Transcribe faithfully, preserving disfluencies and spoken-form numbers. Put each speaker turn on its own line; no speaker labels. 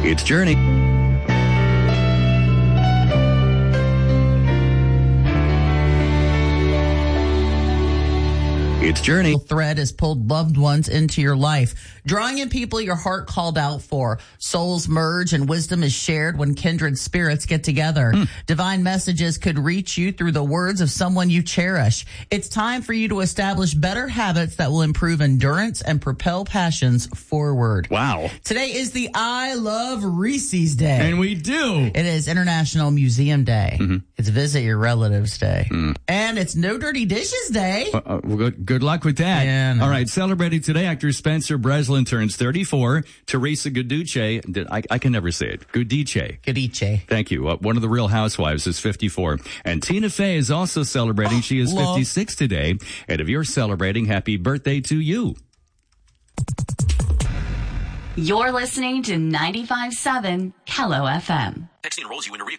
It's Journey. It's Journey.
Thread has pulled loved ones into your life, drawing in people your heart called out for. Souls merge and wisdom is shared when kindred spirits get together. Mm. Divine messages could reach you through the words of someone you cherish. It's time for you to establish better habits that will improve endurance and propel passions forward.
Wow.
Today is the I Love Reese's Day.
And we do.
It is International Museum Day.
Mm-hmm.
It's Visit Your Relatives Day. Mm. And it's No Dirty Dishes Day.
Uh, uh, well, good, good luck with that.
Yeah, no.
All right, celebrating today, actor Spencer Breslin turns thirty-four. Teresa Giudice, I, I can never say it, Giudice.
Giudice.
Thank you. Uh, one of the Real Housewives is fifty-four. And Tina Fey is also celebrating. She is
Love.
fifty-six today. And if you're celebrating, happy birthday to you.
You're listening to ninety-five point seven Kello F M.
Texting enrolls you in a recall.